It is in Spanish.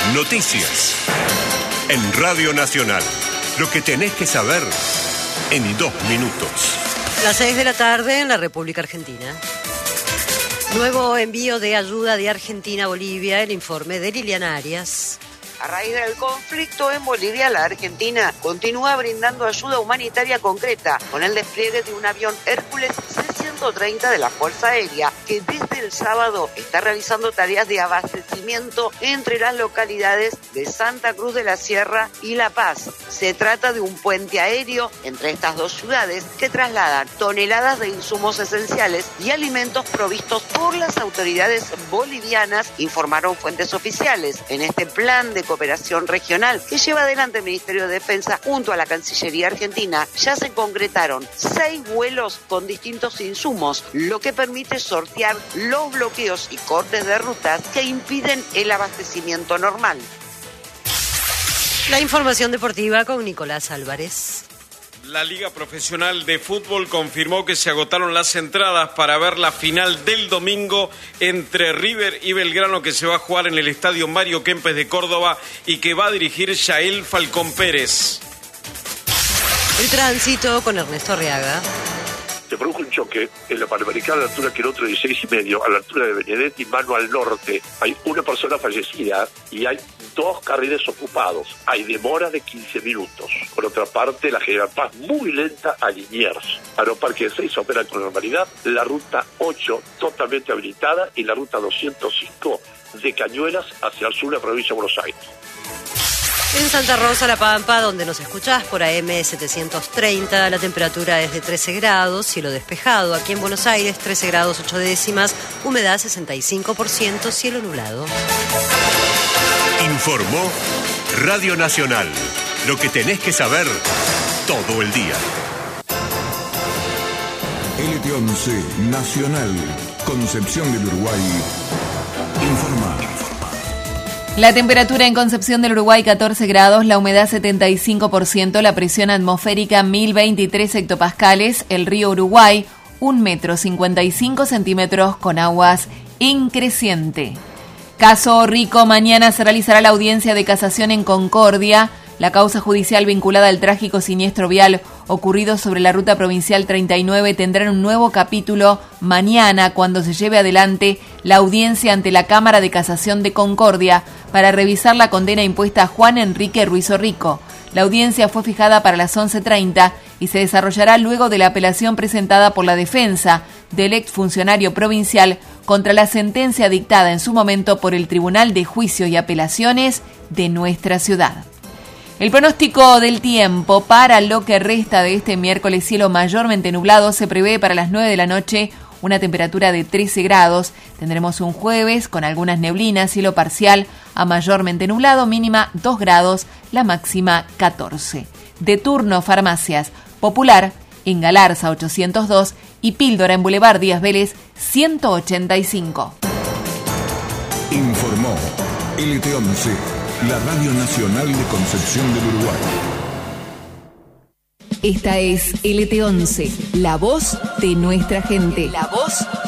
Noticias. En Radio Nacional. Lo que tenés que saber en 2 minutos. Las 6 de la tarde en la República Argentina. Nuevo envío de ayuda de Argentina a Bolivia, el informe de Liliana Arias. A raíz del conflicto en Bolivia, la Argentina continúa brindando ayuda humanitaria concreta con el despliegue de un avión Hércules C-130 de la Fuerza Aérea, que desde el sábado está realizando tareas de abastecimiento entre las localidades de Santa Cruz de la Sierra y La Paz. Se trata de un puente aéreo entre estas dos ciudades que trasladan toneladas de insumos esenciales y alimentos provistos por las autoridades bolivianas, informaron fuentes oficiales. En este plan de cooperación regional que lleva adelante el Ministerio de Defensa junto a la Cancillería Argentina, ya se concretaron 6 vuelos con distintos insumos, lo que permite sortear los bloqueos y cortes de rutas que impiden el abastecimiento normal. La información deportiva con Nicolás Álvarez. La Liga Profesional de Fútbol confirmó que se agotaron las entradas para ver la final del domingo entre River y Belgrano, que se va a jugar en el Estadio Mario Kempes de Córdoba y que va a dirigir Yael Falcón Pérez. El tránsito con Ernesto Arriaga. Se produjo un choque en la Panamericana a la altura kilómetro 16,5, a la altura de Benedetti, mano al norte. Hay una persona fallecida y hay 2 carriles ocupados. Hay demora de 15 minutos. Por otra parte, la General Paz muy lenta a Liniers. Aeroparque 6 opera con normalidad. La ruta 8 totalmente habilitada y la ruta 205 de Cañuelas hacia el sur de la provincia de Buenos Aires. En Santa Rosa, La Pampa, donde nos escuchás por AM 730, la temperatura es de 13 grados, cielo despejado. Aquí en Buenos Aires, 13 grados 8 décimas, humedad 65%, cielo nublado. Informó Radio Nacional. Lo que tenés que saber todo el día. LT11 Nacional, Concepción del Uruguay, informa. La temperatura en Concepción del Uruguay 14 grados, la humedad 75%, la presión atmosférica 1023 hectopascales, el río Uruguay 1,55 metros con aguas en creciente. Caso Rico, mañana se realizará la audiencia de casación en Concordia. La causa judicial vinculada al trágico siniestro vial ocurrido sobre la ruta provincial 39 tendrá un nuevo capítulo mañana cuando se lleve adelante la audiencia ante la Cámara de Casación de Concordia para revisar la condena impuesta a Juan Enrique Ruiz Orrico. La audiencia fue fijada para las 11:30 y se desarrollará luego de la apelación presentada por la defensa del exfuncionario provincial contra la sentencia dictada en su momento por el Tribunal de Juicios y Apelaciones de nuestra ciudad. El pronóstico del tiempo para lo que resta de este miércoles: cielo mayormente nublado, se prevé para las 9 de la noche una temperatura de 13 grados. Tendremos un jueves con algunas neblinas, cielo parcial a mayormente nublado, mínima 2 grados, la máxima 14. De turno, farmacias Popular en Galarza 802 y Píldora en Boulevard Díaz Vélez 185. Informó LT11, la Radio Nacional de Concepción del Uruguay. Esta es LT11, la voz de nuestra gente. La voz